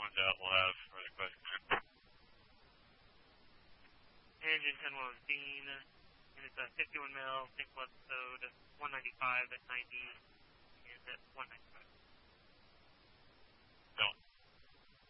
find out. We'll have further questions. Engine 10-1 and it's a 51 mil, single episode, 195 at 90, and at 195.